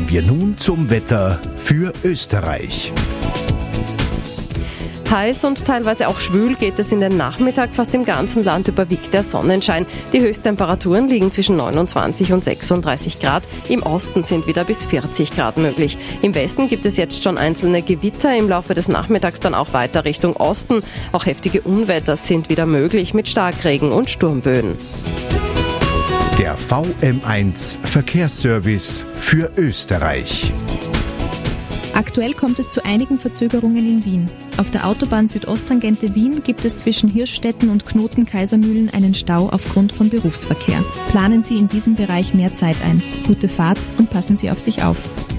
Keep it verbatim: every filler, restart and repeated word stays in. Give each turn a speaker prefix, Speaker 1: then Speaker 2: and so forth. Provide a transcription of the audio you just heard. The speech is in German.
Speaker 1: wir nun zum Wetter für Österreich.
Speaker 2: Heiß und teilweise auch schwül geht es in den Nachmittag. Fast im ganzen Land überwiegt der Sonnenschein. Die Höchsttemperaturen liegen zwischen neunundzwanzig und sechsunddreißig Grad. Im Osten sind wieder bis vierzig Grad möglich. Im Westen gibt es jetzt schon einzelne Gewitter. Im Laufe des Nachmittags dann auch weiter Richtung Osten. Auch heftige Unwetter sind wieder möglich mit Starkregen und Sturmböen.
Speaker 1: Der V M eins Verkehrsservice für Österreich.
Speaker 3: Aktuell kommt es zu einigen Verzögerungen in Wien. Auf der Autobahn Südosttangente Wien gibt es zwischen Hirschstetten und Knoten Kaisermühlen einen Stau aufgrund von Berufsverkehr. Planen Sie in diesem Bereich mehr Zeit ein. Gute Fahrt und passen Sie auf sich auf.